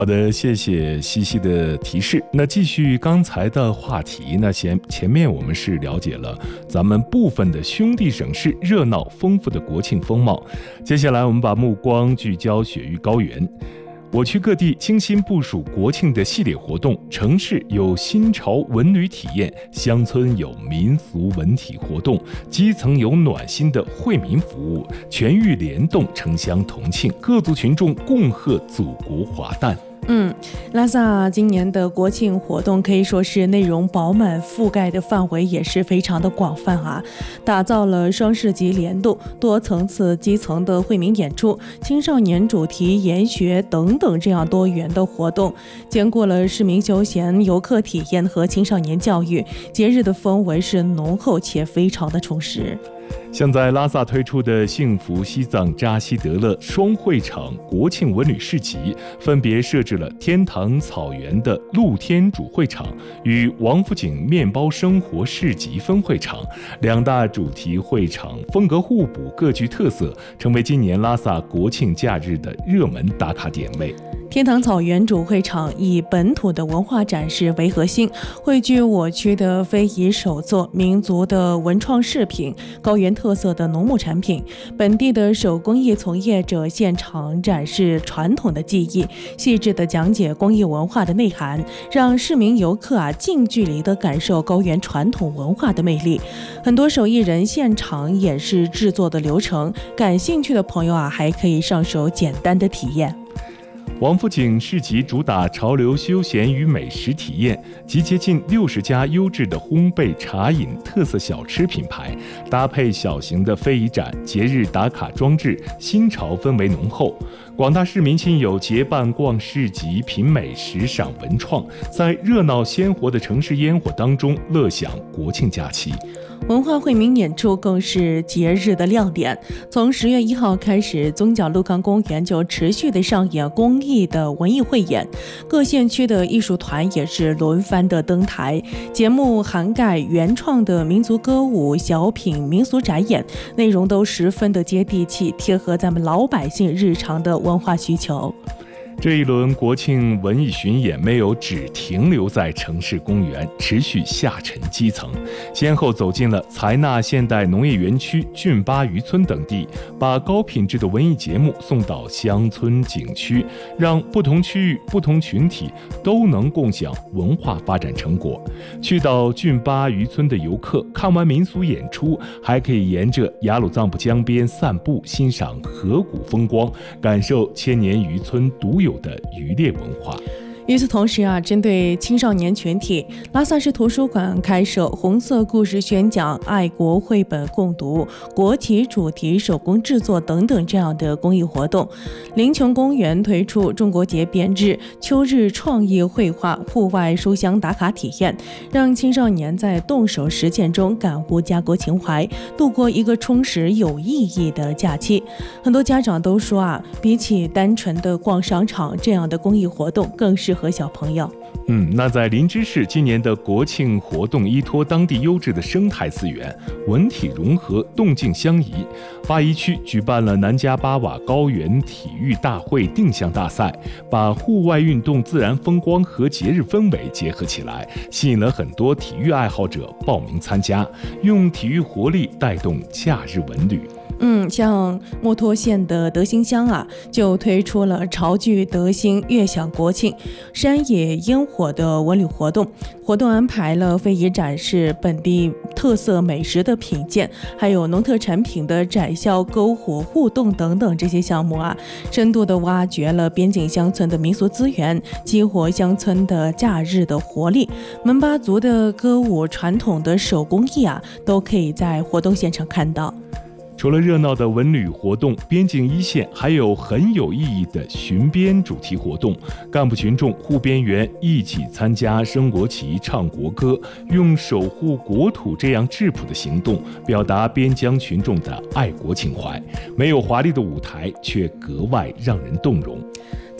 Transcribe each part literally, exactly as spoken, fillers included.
好的，谢谢西西的提示。那继续刚才的话题，那前前面我们是了解了咱们部分的兄弟省市热闹丰富的国庆风貌，接下来我们把目光聚焦雪域高原。我区各地精心部署国庆的系列活动，城市有新潮文旅体验，乡村有民俗文体活动，基层有暖心的惠民服务，全域联动，城乡同庆，各族群众共贺祖国华诞。 嗯，拉萨今年的国庆活动可以说是内容饱满，覆盖的范围也是非常的广泛啊，打造了双市级联动、多层次基层的惠民演出、青少年主题研学等等这样多元的活动，兼顾了市民休闲、游客体验和青少年教育，节日的氛围是浓厚且非常的充实。 像在拉萨推出的幸福西藏扎西德勒双会场国庆文旅市集，分别设置了天堂草原的露天主会场与王府井面包生活市集分会场，两大主题会场风格互补，各具特色，成为今年拉萨国庆假日的热门打卡点位。 天堂草原主会场以本土的文化展示为核心，汇聚我区的非遗手作、民族的文创饰品、高原特色的农牧产品，本地的手工艺从业者现场展示传统的技艺，细致的讲解工艺文化的内涵，让市民游客啊近距离的感受高原传统文化的魅力。很多手艺人现场演示制作的流程，感兴趣的朋友啊还可以上手简单的体验。 王府井市集主打潮流休闲与美食体验，集结近六十家优质的烘焙、茶饮、特色小吃品牌，搭配小型的非遗展、节日打卡装置，新潮氛围浓厚。广大市民亲友结伴逛市集、品美食、赏文创，在热闹鲜活的城市烟火当中乐享国庆假期。 文化惠民演出更是节日的亮点。从十月一号开始，宗教鹿康公园就持续的上演公益的文艺汇演，各县区的艺术团也是轮番的登台。节目涵盖原创的民族歌舞、小品、民俗展演，内容都十分的接地气，贴合咱们老百姓日常的文化需求。 这一轮国庆文艺巡演没有只停留在城市公园，持续下沉基层，先后走进了采纳现代农业园区、浚巴渔村等地，把高品质的文艺节目送到乡村景区，让不同区域、不同群体都能共享文化发展成果。去到浚巴渔村的游客，看完民俗演出，还可以沿着雅鲁藏布江边散步，欣赏河谷风光，感受千年渔村独有的渔猎文化。 与此同时啊，针对青少年群体，拉萨市图书馆开设红色故事宣讲、爱国绘本共读、国旗主题手工制作等等这样的公益活动。林琼公园推出中国结编日、秋日创意绘画、户外书香打卡体验，让青少年在动手实践中感悟家国情怀，度过一个充实有意义的假期。很多家长都说啊，比起单纯的逛商场，这样的公益活动更适合小朋友。 嗯，那在林芝市今年的国庆活动依托当地优质的生态资源，文体融合，动静相宜。巴宜区举办了南迦巴瓦高原体育大会定向大赛，把户外运动、自然风光和节日氛围结合起来，吸引了很多体育爱好者报名参加，用体育活力带动假日文旅。 嗯，像墨脱县的德兴乡啊，就推出了潮剧德兴悦享国庆山野烟火的文旅活动。活动安排了非遗展示、本地特色美食的品鉴，还有农特产品的展销、篝火互动等等这些项目啊，深度的挖掘了边境乡村的民俗资源，激活乡村的假日的活力。门巴族的歌舞、传统的手工艺啊，都可以在活动现场看到。 除了热闹的文旅活动，边境一线还有很有意义的巡边主题活动。干部群众护边员一起参加升国旗、唱国歌，用守护国土这样质朴的行动，表达边疆群众的爱国情怀。没有华丽的舞台，却格外让人动容。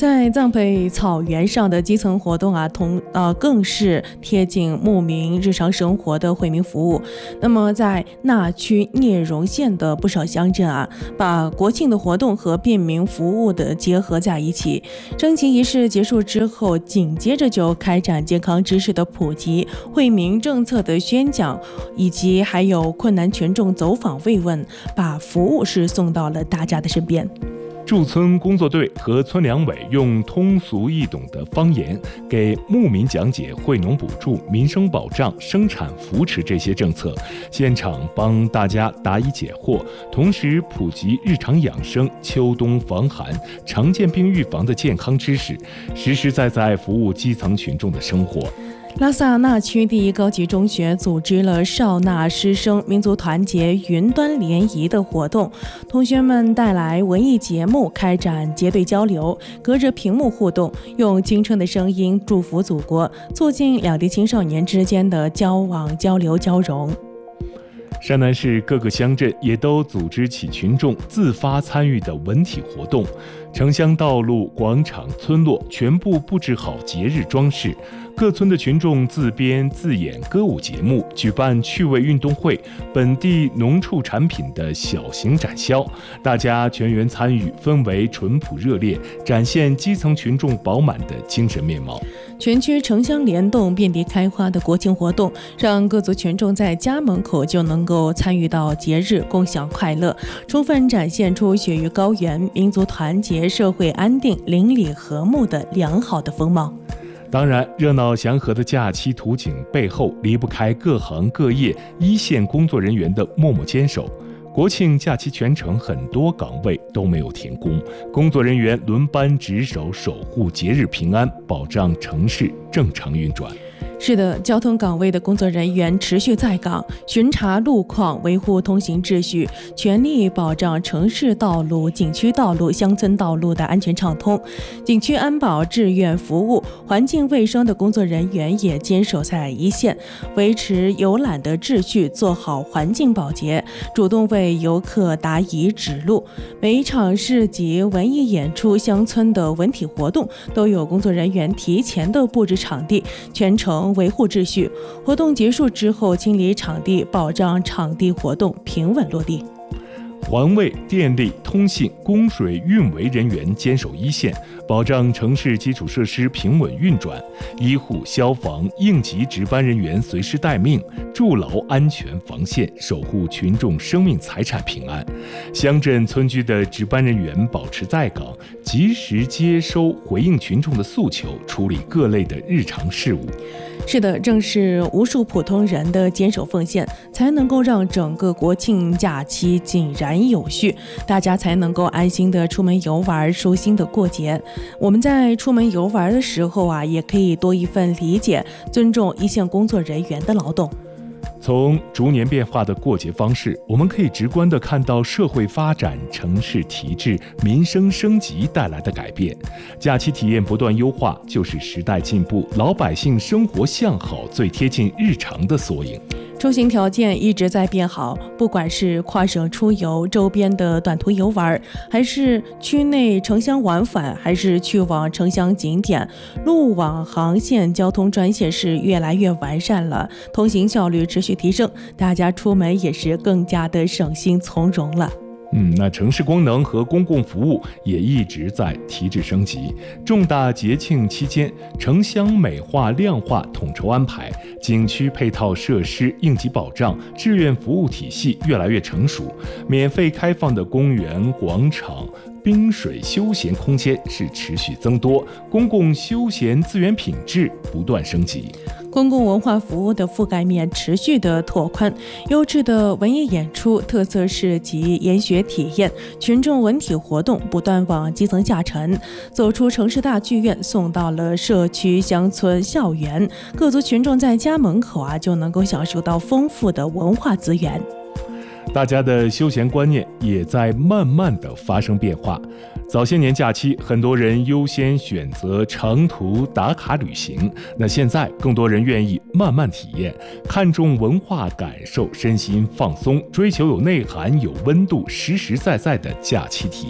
在藏北草原上的基层活动啊，同呃更是贴近牧民日常生活的惠民服务。那么在那曲聂荣县的不少乡镇啊，把国庆的活动和便民服务的结合在一起。征集仪式结束之后，紧接着就开展健康知识的普及、惠民政策的宣讲，以及还有困难群众走访慰问，把服务是送到了大家的身边。 驻村工作队和村两委用通俗易懂的方言给牧民讲解惠农补助、民生保障、生产扶持这些政策，现场帮大家答疑解惑，同时普及日常养生、秋冬防寒、常见病预防的健康知识，实实在在服务基层群众的生活。 拉萨那曲第一高级中学组织了少纳师生民族团结云端联谊的活动，同学们带来文艺节目，开展结对交流，隔着屏幕互动，用青春的声音祝福祖国，促进两地青少年之间的交往、交流、交融。 山南市各个乡镇也都组织起群众自发参与的文体活动，城乡道路、广场、村落全部布置好节日装饰，各村的群众自编自演歌舞节目，举办趣味运动会、本地农畜产品的小型展销，大家全员参与，氛围淳朴热烈，展现基层群众饱满的精神面貌。 全区城乡联动、遍地开花的国庆活动，让各族群众在家门口就能够参与到节日，共享快乐，充分展现出雪域高原、民族团结、社会安定、邻里和睦的良好的风貌。 当然，热闹祥和的假期图景背后，离不开各行各业一线工作人员的默默坚守。国庆假期全程，很多岗位都没有停工，工作人员轮班值守，守护节日平安，保障城市正常运转。 是的，交通岗位的工作人员持续在岗，巡查路况，维护通行秩序，全力保障城市道路、景区道路、乡村道路的安全畅通。景区安保、志愿服务、环境卫生的工作人员也坚守在一线，维持游览的秩序，做好环境保洁，主动为游客答疑指路。每一场市集、文艺演出、乡村的文体活动，都有工作人员提前的布置场地，全程维护秩序，活动结束之后清理场地，保障场地活动平稳落地。 环卫、电力、通信、供水、运维人员坚守一线，保障城市基础设施平稳运转。医护、消防、应急值班人员随时待命，筑牢安全防线，守护群众生命财产平安。乡镇村居的值班人员保持在岗，及时接收回应群众的诉求，处理各类的日常事务。 是的，正是无数普通人的坚守奉献，才能够让整个国庆假期井然有序，大家才能够安心的出门游玩，舒心的过节。我们在出门游玩的时候啊，也可以多一份理解，尊重一线工作人员的劳动。 从逐年变化的过节方式，我们可以直观地看到社会发展、城市提质、民生升级带来的改变。假期体验不断优化，就是时代进步、老百姓生活向好最贴近日常的缩影。 出行条件一直在变好，不管是跨省出游、周边的短途游玩，还是区内城乡往返，还是去往城乡景点，路网航线、交通专线是越来越完善了，通行效率持续提升，大家出门也是更加的省心从容了。 嗯，那城市功能和公共服务也一直在提质升级。重大节庆期间，城乡美化量化统筹安排，景区配套设施、应急保障、志愿服务体系越来越成熟，免费开放的公园、广场、冰水休闲空间是持续增多，公共休闲资源品质不断升级。 公共文化服务的覆盖面持续的拓宽，优质的文艺演出、特色市集、研学体验、群众文体活动不断往基层下沉，走出城市大剧院，送到了社区、乡村、校园，各族群众在家门口啊就能够享受到丰富的文化资源。 大家的休闲观念也在慢慢的发生变化。早些年假期，很多人优先选择长途打卡旅行，那现在更多人愿意慢慢体验，看重文化感受，身心放松，追求有内涵、有温度、实实在在的假期体验。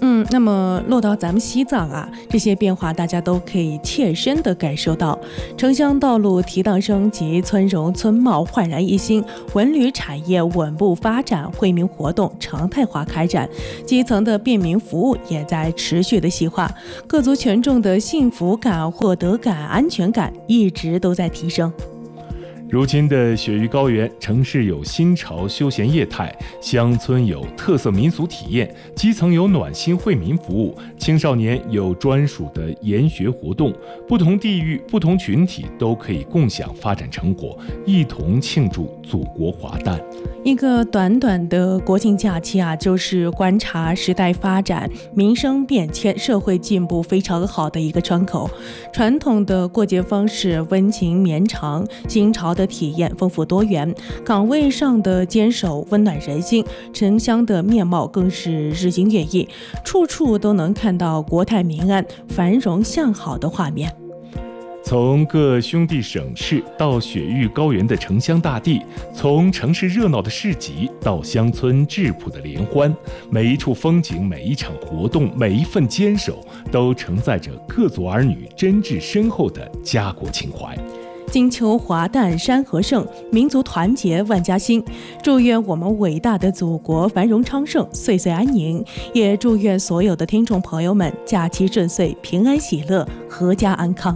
嗯，那么落到咱们西藏啊，这些变化大家都可以切身的感受到。城乡道路提档升级，村容村貌焕然一新，文旅产业稳步发展，惠民活动常态化开展，基层的便民服务也在持续的细化，各族群众的幸福感、获得感、安全感一直都在提升。 如今的雪域高原，城市有新潮休闲业态，乡村有特色民俗体验，基层有暖心惠民服务，青少年有专属的研学活动，不同地域、不同群体都可以共享发展成果，一同庆祝祖国华诞。 一个短短的国庆假期啊，就是观察时代发展、民生变迁、社会进步非常好的一个窗口。传统的过节方式温情绵长，新潮的体验丰富多元，岗位上的坚守温暖人心，城乡的面貌更是日新月异，处处都能看到国泰民安、繁荣向好的画面。 从各兄弟省市到雪域高原的城乡大地，从城市热闹的市集到乡村质朴的联欢，每一处风景、每一场活动、每一份坚守，都承载着各族儿女真挚深厚的家国情怀。 金秋华诞山河盛，民族团结万家兴。祝愿我们伟大的祖国繁荣昌盛，岁岁安宁。也祝愿所有的听众朋友们假期顺遂，平安喜乐，阖家安康。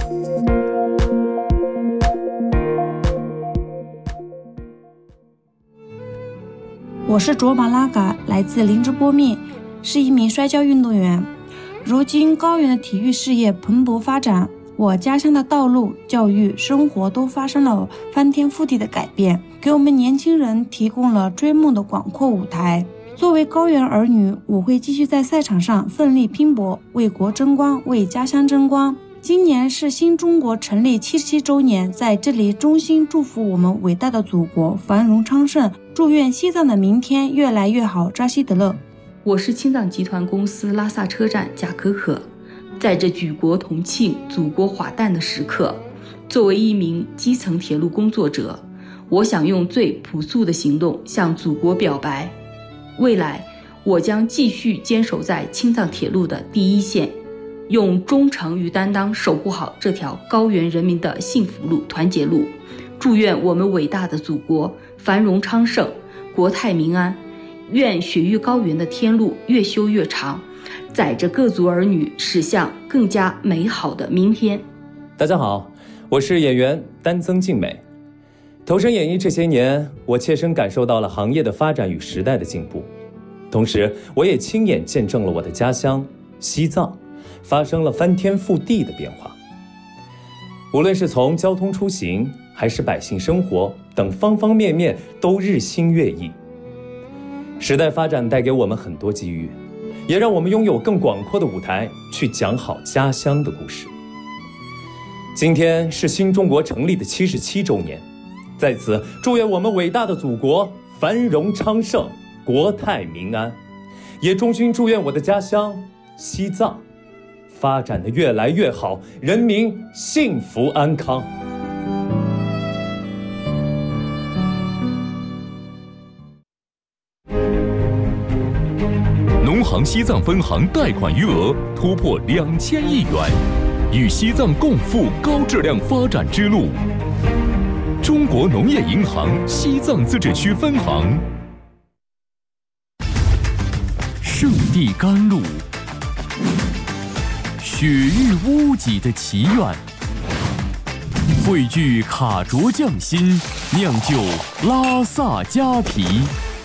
我是卓玛拉嘎，来自林芝波密，是一名摔跤运动员。如今高原的体育事业蓬勃发展，我家乡的道路、教育、生活都发生了翻天覆地的改变，给我们年轻人提供了追梦的广阔舞台。作为高原儿女，我会继续在赛场上奋力拼搏，为国争光，为家乡争光。今年是新中国成立七十七周年，在这里衷心祝福我们伟大的祖国繁荣昌盛，祝愿西藏的明天越来越好，扎西德勒。 我是青藏集团公司拉萨车站贾可可。在这举国同庆、祖国华诞的时刻，作为一名基层铁路工作者，我想用最朴素的行动向祖国表白：未来，我将继续坚守在青藏铁路的第一线，用忠诚与担当守护好这条高原人民的幸福路、团结路。祝愿我们伟大的祖国繁荣昌盛，国泰民安。愿雪域高原的天路越修越长，载着各族儿女驶向更加美好的明天。 大家好，我是演员丹增静美。投身演艺这些年，我切身感受到了行业的发展与时代的进步，同时我也亲眼见证了我的家乡西藏发生了翻天覆地的变化。无论是从交通出行还是百姓生活等方方面面都日新月异。时代发展带给我们很多机遇，也让我们拥有更广阔的舞台去讲好家乡的故事。今天是新中国成立的七十七周年，在此祝愿我们伟大的祖国繁荣昌盛，国泰民安，也衷心祝愿我的家乡西藏发展得越来越好，人民幸福安康。 农行西藏分行贷款余额突破两千亿元，与西藏共赴高质量发展之路。中国农业银行西藏自治区分行。圣地甘露，雪域屋脊的祈愿，汇聚卡卓匠心，酿就拉萨佳啤。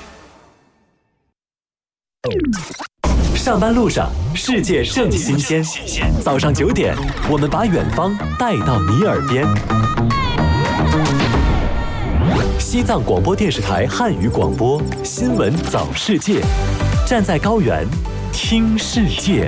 上班路上，世界正新鲜。早上九点，我们把远方带到你耳边。西藏广播电视台汉语广播新闻早世界，站在高原听世界。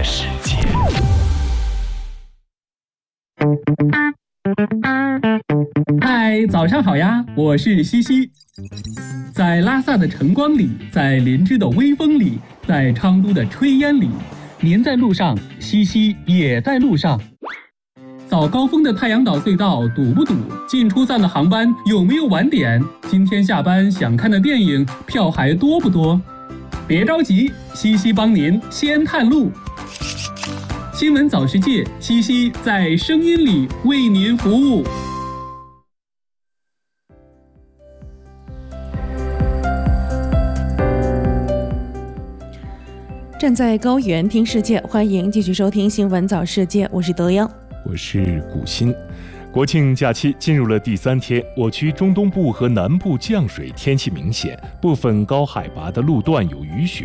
嗨，早上好呀，我是西西。在拉萨的晨光里，在林芝的微风里，在昌都的炊烟里，您在路上，西西也在路上。早高峰的太阳岛隧道堵不堵？进出站的航班有没有晚点？今天下班想看的电影票还多不多？ 别着急，西西帮您先探路。新闻早世界，西西在声音里为您服务。 站在高原听世界，欢迎继续收听新闻早世界，我是德阳， 我是古欣。国庆假期进入了第三天，我区中东部和南部降水天气明显，部分高海拔的路段有雨雪。